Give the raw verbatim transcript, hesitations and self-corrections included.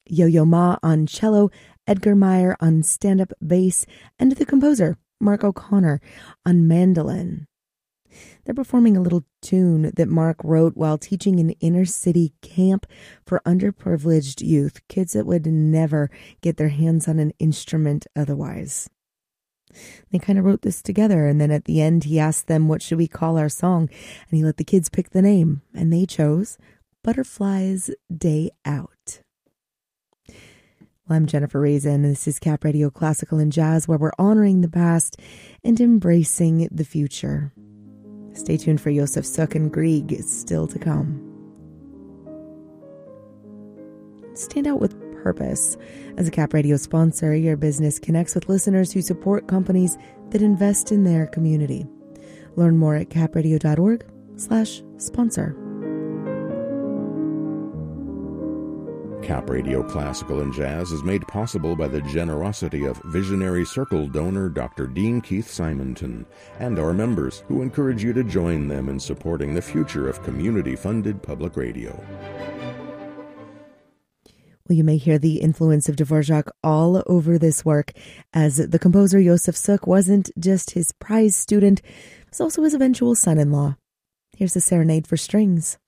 Yo-Yo Ma on cello, Edgar Meyer on stand-up bass, and the composer, Mark O'Connor, on mandolin. They're performing a little tune that Mark wrote while teaching an inner-city camp for underprivileged youth, kids that would never get their hands on an instrument otherwise. They kind of wrote this together, and then at the end he asked them, what should we call our song? And he let the kids pick the name, and they chose Butterfly's Day Out. Well, I'm Jennifer Raisin, and this is Cap Radio Classical and Jazz, where we're honoring the past and embracing the future. Stay tuned for Josef Suk and Grieg, still to come. Stand out with purpose. As a Cap Radio sponsor, your business connects with listeners who support companies that invest in their community. Learn more at capradio.org slash sponsor. Cap Radio Classical and Jazz is made possible by the generosity of Visionary Circle donor Doctor Dean Keith Simonton and our members, who encourage you to join them in supporting the future of community-funded public radio. Well, you may hear the influence of Dvorak all over this work, as the composer Josef Suk wasn't just his prize student, he was also his eventual son-in-law. Here's a serenade for strings